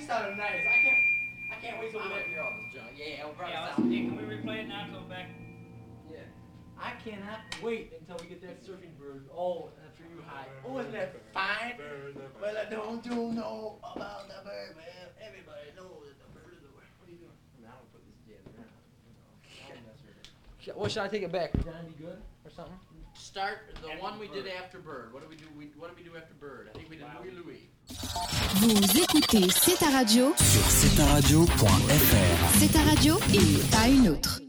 sounded nice. I can't wait till we hear all this junk. Yeah, we'll probably sound. Can we replay it now? Go back. Yeah. I cannot wait until we get that surfing bird. Oh, after you high. Oh, isn't that fine? Well, I don't you know about the bird, man. Everybody knows that the bird is the bird. What are you doing? I mean, I don't put this jazz around. I'll mess with it. What should I take it back? Would John be good or something? Start the one we did after Bird. What did we do? What did we do after Bird? I think we did Louis Louis. Vous écoutez C'est ta radio sur cetaradio.fr. C'est ta radio et pas une autre.